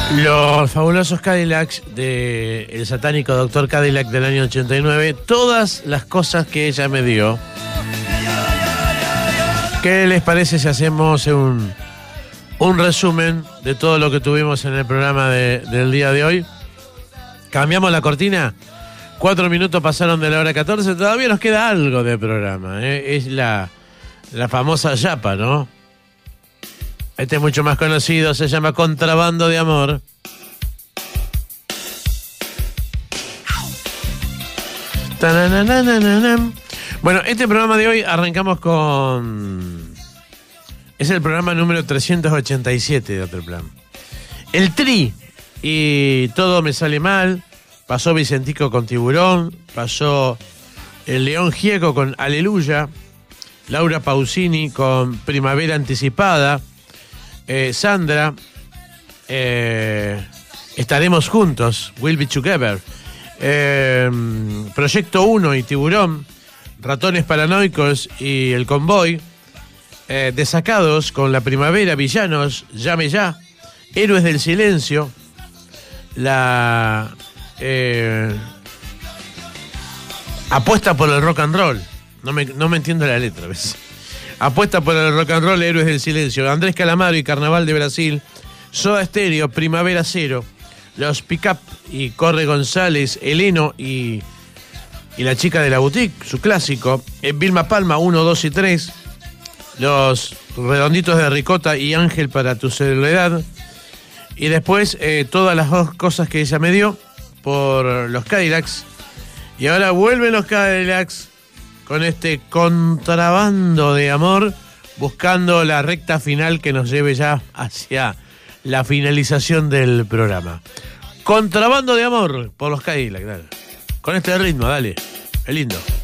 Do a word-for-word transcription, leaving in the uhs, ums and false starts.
Los fabulosos Cadillacs de el satánico doctor Cadillac del año ochenta y nueve. Todas las cosas que ella me dio. ¿Qué les parece si hacemos un, un resumen de todo lo que tuvimos en el programa de, del día de hoy? ¿Cambiamos la cortina? Cuatro minutos pasaron de la hora catorce. Todavía nos queda algo de programa, ¿eh? Es la, la famosa yapa, ¿no? Este es mucho más conocido, se llama Contrabando de Amor. Bueno, este programa de hoy arrancamos con... Es el programa número trescientos ochenta y siete de Otro Plan. El Tri y Todo Me Sale Mal. Pasó Vicentico con Tiburón. Pasó el León Gieco con Aleluya. Laura Pausini con Primavera Anticipada. Eh, Sandra, eh, Estaremos Juntos, We'll Be Together, eh, Proyecto uno y Tiburón, Ratones Paranoicos y El Convoy, eh, Desacados con La Primavera, Villanos, Llame Ya, Héroes del Silencio, la eh, Apuesta por el Rock and Roll, no me, no me entiendo la letra, ¿ves? Apuesta por el Rock and Roll, Héroes del Silencio, Andrés Calamaro y Carnaval de Brasil, Soda Stereo, Primavera Cero, Los Pick-Up y Corre González, Eleno y, y La Chica de la Boutique, su clásico, eh, Vilma Palma uno, dos y tres, Los Redonditos de Ricota y Ángel para tu soledad, y después eh, todas las dos cosas que ella me dio por los Cadillacs, y ahora vuelven los Cadillacs con este Contrabando de Amor, buscando la recta final que nos lleve ya hacia la finalización del programa. Contrabando de Amor por los Cadillacs, dale. Con este ritmo, dale. Es lindo.